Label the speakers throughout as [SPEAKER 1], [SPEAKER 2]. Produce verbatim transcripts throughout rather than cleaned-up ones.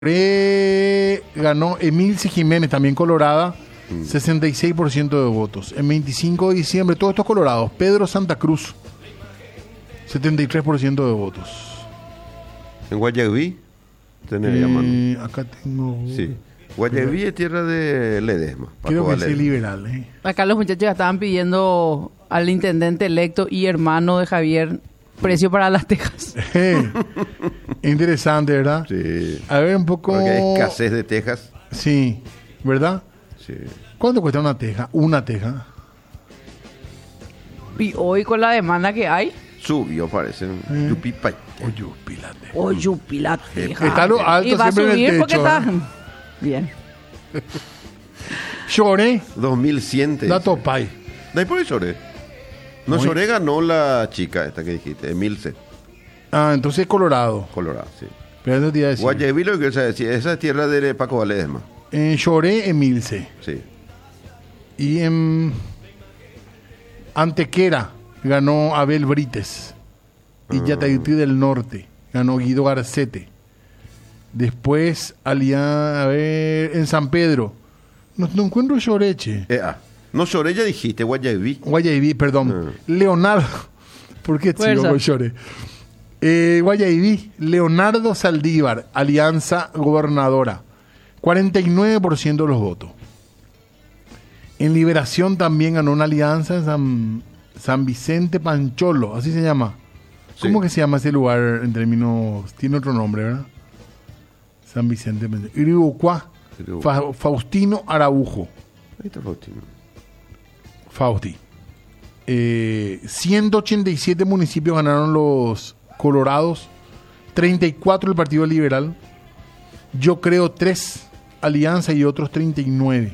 [SPEAKER 1] Shoré ganó Emilce Jiménez, también colorada, mm. sesenta y seis por ciento de votos. En veinticinco de diciembre, todos estos colorados. Pedro Santa Cruz, setenta y tres por ciento de votos.
[SPEAKER 2] ¿En Guayaquil?
[SPEAKER 1] Eh, acá tengo...
[SPEAKER 2] Sí. Guayaquil es tierra de Ledesma.
[SPEAKER 1] Creo que es liberal. ¿eh?
[SPEAKER 3] Acá los muchachos ya estaban pidiendo al intendente electo y hermano de Javier precio para las tejas.
[SPEAKER 1] Eh, interesante, ¿verdad?
[SPEAKER 2] Sí.
[SPEAKER 1] A ver un poco...
[SPEAKER 2] Porque hay escasez de tejas.
[SPEAKER 1] Sí, ¿verdad?
[SPEAKER 2] Sí.
[SPEAKER 1] ¿Cuánto cuesta una teja? Una teja.
[SPEAKER 3] Y hoy con la demanda que hay...
[SPEAKER 2] Subió, parece.
[SPEAKER 1] Eh.
[SPEAKER 2] Yupipa.
[SPEAKER 1] O yupilate.
[SPEAKER 3] O yupilate.
[SPEAKER 1] Está lo alto
[SPEAKER 3] y va a
[SPEAKER 1] siempre en el
[SPEAKER 3] subir porque
[SPEAKER 1] techo,
[SPEAKER 3] está...
[SPEAKER 1] ¿eh?
[SPEAKER 3] Bien.
[SPEAKER 1] Shoré.
[SPEAKER 2] dos mil cien.
[SPEAKER 1] Dato Pai.
[SPEAKER 2] ¿De por qué Shoré? No,
[SPEAKER 1] Muy...
[SPEAKER 2] Shoré ganó la chica esta que dijiste, Emilce.
[SPEAKER 1] Ah, entonces es Colorado.
[SPEAKER 2] Colorado, sí.
[SPEAKER 1] Pero eso te iba a decir.
[SPEAKER 2] Guayaquil, lo que esa es tierra de Paco Valedesma.
[SPEAKER 1] En Shoré, Emilce.
[SPEAKER 2] Sí.
[SPEAKER 1] Y en Antequera ganó Abel Brites. Y
[SPEAKER 2] Ah.
[SPEAKER 1] Yataití del Norte ganó Guido Garcete. Después, Alian, a ver, en San Pedro. No, no encuentro Shoreche.
[SPEAKER 2] Eh, ah. No, Shoré ya dijiste, Guayaquil.
[SPEAKER 1] Guayaibí, perdón.
[SPEAKER 2] Ah.
[SPEAKER 1] Leonardo. ¿Por qué sigo
[SPEAKER 3] Fuerza.
[SPEAKER 1] con Shore? Eh, Guayaibí. Leonardo Saldívar, Alianza Gobernadora. cuarenta y nueve por ciento de los votos. En Liberación también ganó una alianza en San, San Vicente Pancholo, así se llama.
[SPEAKER 2] Sí.
[SPEAKER 1] ¿Cómo que se llama ese lugar en términos? Tiene otro nombre, ¿verdad? San Vicente Pancholo. Iribucuá. Fa- Faustino Araujo.
[SPEAKER 2] Ahí está Faustino.
[SPEAKER 1] Fausti. Eh, ciento ochenta y siete municipios ganaron los colorados, treinta y cuatro el Partido Liberal, yo creo tres Alianza y otros treinta y nueve.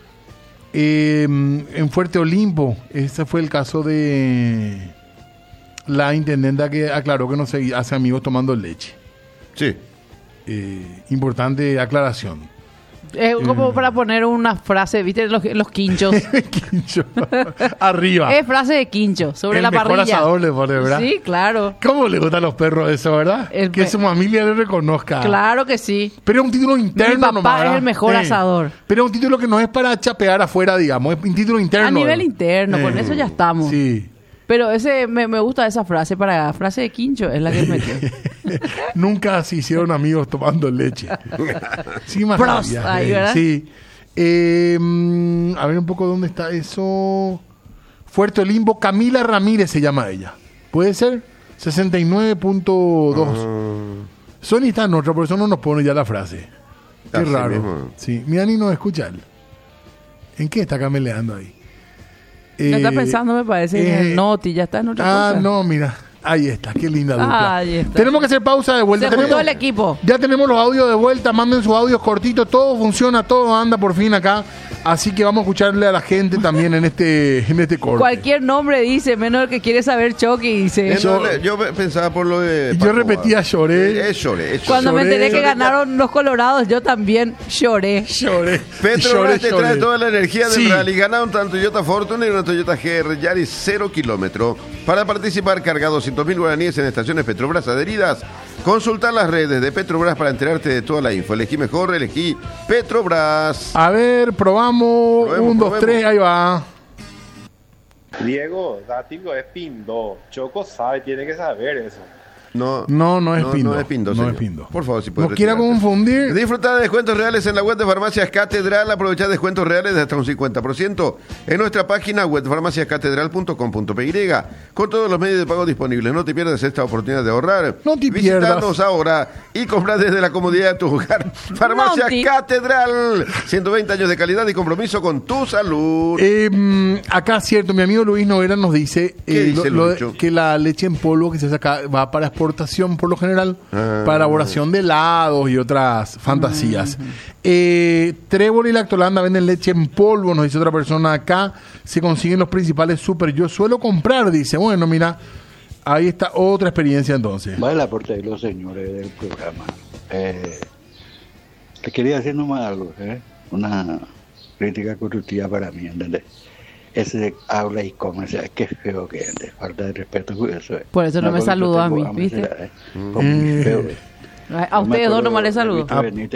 [SPEAKER 1] Eh, en Fuerte Olimpo, ese fue el caso de la intendenta que aclaró que no se hace amigos tomando leche.
[SPEAKER 2] Sí.
[SPEAKER 1] Eh, importante aclaración.
[SPEAKER 3] Es como para poner una frase, ¿viste? Los, los quinchos.
[SPEAKER 1] Quincho. Arriba.
[SPEAKER 3] Es frase de quincho, sobre
[SPEAKER 1] El
[SPEAKER 3] la
[SPEAKER 1] mejor
[SPEAKER 3] parrilla.
[SPEAKER 1] asador le pone, ¿verdad?
[SPEAKER 3] Sí, claro.
[SPEAKER 1] ¿Cómo le gustan a los perros eso, verdad?
[SPEAKER 3] El
[SPEAKER 1] que
[SPEAKER 3] pe-
[SPEAKER 1] su familia le reconozca.
[SPEAKER 3] Claro que sí.
[SPEAKER 1] Pero es un título interno.
[SPEAKER 3] Mi papá
[SPEAKER 1] nomás,
[SPEAKER 3] es
[SPEAKER 1] ¿verdad?
[SPEAKER 3] el mejor
[SPEAKER 1] Eh.
[SPEAKER 3] asador.
[SPEAKER 1] Pero es un título que no es para chapear afuera, digamos. Es un título interno.
[SPEAKER 3] A nivel
[SPEAKER 1] ¿verdad?
[SPEAKER 3] interno, con eso ya estamos.
[SPEAKER 1] Sí.
[SPEAKER 3] Pero ese me, me gusta esa frase para frase de quincho, es la que metió.
[SPEAKER 1] Nunca se hicieron amigos tomando leche. Sí, más
[SPEAKER 3] Prost,
[SPEAKER 1] rabia,
[SPEAKER 3] ahí,
[SPEAKER 1] eh,
[SPEAKER 3] ¿verdad?
[SPEAKER 1] Sí. Eh, mm, a ver un poco dónde está eso. Fuerte Olimpo, Camila Ramírez se llama ella. ¿Puede ser? sesenta y nueve punto dos.
[SPEAKER 2] Ah,
[SPEAKER 1] Sony está en otra, por eso no nos pone ya la frase. Qué
[SPEAKER 2] así
[SPEAKER 1] raro.
[SPEAKER 2] mismo.
[SPEAKER 1] Sí, mira, ni nos escucha él. ¿En qué está cameleando ahí?
[SPEAKER 3] Ya está
[SPEAKER 1] Eh,
[SPEAKER 3] pensando, me parece, en
[SPEAKER 1] eh,
[SPEAKER 3] el Noti, ya está en otra
[SPEAKER 1] Ah,
[SPEAKER 3] cosa.
[SPEAKER 1] no, mira. Ahí está, qué linda dupla.
[SPEAKER 3] Ahí está.
[SPEAKER 1] Tenemos que hacer pausa de vuelta.
[SPEAKER 3] Se juntó
[SPEAKER 1] Tenemos-
[SPEAKER 3] el equipo.
[SPEAKER 1] Ya tenemos los audios de vuelta, manden sus audios cortitos, todo funciona, todo anda por fin acá. Así que vamos a escucharle a la gente también en este, en este corte.
[SPEAKER 3] Cualquier nombre dice, menos el que quiere saber Chucky, dice.
[SPEAKER 2] Eh,
[SPEAKER 1] Yo-
[SPEAKER 2] no, le- yo, pensaba por lo de.
[SPEAKER 1] Yo
[SPEAKER 2] Paco,
[SPEAKER 1] repetía
[SPEAKER 2] ah.
[SPEAKER 1] Lloré.
[SPEAKER 2] Es Lloré, es
[SPEAKER 3] Cuando me
[SPEAKER 1] Lloré.
[SPEAKER 3] enteré que
[SPEAKER 2] Lloré.
[SPEAKER 3] ganaron los colorados, yo también lloré.
[SPEAKER 1] Lloré.
[SPEAKER 2] Petrobras
[SPEAKER 1] Lloré,
[SPEAKER 2] te
[SPEAKER 1] lloré.
[SPEAKER 2] trae toda la energía del
[SPEAKER 1] Sí.
[SPEAKER 2] rally. Gana un Toyota Fortuna y una Toyota G R Yaris cero kilómetro. Para participar, carga doscientos mil guaraníes en estaciones Petrobras adheridas. Consulta las redes de Petrobras para enterarte de toda la info. Elegí mejor, elegí Petrobras.
[SPEAKER 1] A ver, probamos.
[SPEAKER 2] Probemos,
[SPEAKER 1] Un, dos,
[SPEAKER 2] probemos.
[SPEAKER 1] tres, ahí va.
[SPEAKER 4] Diego, Dático es Pindo. Choco sabe, tiene que saber eso.
[SPEAKER 2] No,
[SPEAKER 1] No, no es Pindo.
[SPEAKER 2] No es Pindo,
[SPEAKER 1] No
[SPEAKER 2] señor.
[SPEAKER 1] es Pindo.
[SPEAKER 2] Por favor, si puede
[SPEAKER 1] No quiera
[SPEAKER 2] retirarse.
[SPEAKER 1] confundir.
[SPEAKER 2] Disfrutar de descuentos reales en la web de Farmacias Catedral. Aprovechar descuentos reales de hasta un cincuenta por ciento en nuestra página web farmacias catedral punto com punto p y con todos los medios de pago disponibles. No te pierdas esta oportunidad de ahorrar.
[SPEAKER 1] No te
[SPEAKER 2] Visítanos
[SPEAKER 1] pierdas.
[SPEAKER 2] ahora y comprar desde la comodidad de tu hogar. Farmacias
[SPEAKER 3] Monty.
[SPEAKER 2] Catedral. ciento veinte años de calidad y compromiso con tu salud.
[SPEAKER 1] Eh, mm, acá, cierto, mi amigo Luis Noguera nos dice,
[SPEAKER 2] ¿Qué
[SPEAKER 1] eh,
[SPEAKER 2] dice,
[SPEAKER 1] lo- lo de-
[SPEAKER 2] Lucho?
[SPEAKER 1] que la leche en polvo que se saca va para exportación por lo general,
[SPEAKER 2] Ah.
[SPEAKER 1] para elaboración de helados y otras fantasías. Eh, Trébol y Lactolanda venden leche en polvo, nos dice otra persona acá. Se consiguen los principales super. Yo suelo comprar, dice. Bueno, mira, ahí está otra experiencia entonces.
[SPEAKER 5] Va el aporte de los señores del programa. Eh, te quería decir nomás algo, ¿eh? Una crítica constructiva para mí, ¿entendés? Ese habla y come, o sea, qué feo que es, falta de respeto, eso es.
[SPEAKER 3] Por eso no me
[SPEAKER 5] cosa que
[SPEAKER 3] saludó a
[SPEAKER 5] tengo
[SPEAKER 3] mí,
[SPEAKER 5] hambre,
[SPEAKER 3] ¿viste?
[SPEAKER 5] ¿eh? Como muy feo, ¿eh?
[SPEAKER 3] A ustedes dos nomás les saludo.
[SPEAKER 5] Benítez